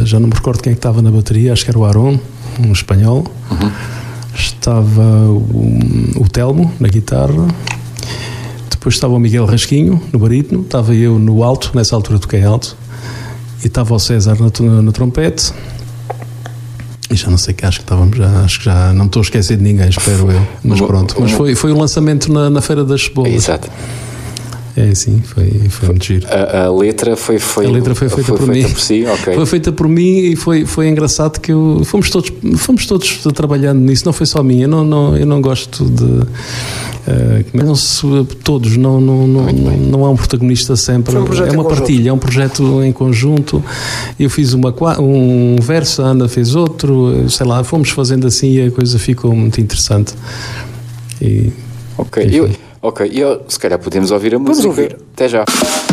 já não me recordo quem estava na bateria, acho que era o Aron, um espanhol. Estava o Telmo na guitarra, depois estava o Miguel Rasquinho no barítono, estava eu no alto, nessa altura toquei alto, e estava o César no trompete, e já não sei que acho que já não me estou a esquecer de ninguém, espero eu, mas pronto, mas foi o lançamento na Feira das Cebolas. Exato. É, sim, foi muito giro. A letra foi feita por mim. Por si? Okay. Foi feita por mim e foi engraçado que fomos todos trabalhando nisso, não foi só mim. Eu não gosto de todos, não há um protagonista sempre. É uma partilha, é um projeto em conjunto. Eu fiz um verso, a Ana fez outro, sei lá, fomos fazendo assim e a coisa ficou muito interessante. Ok, se calhar podemos ouvir a música. Vamos ouvir. Até já.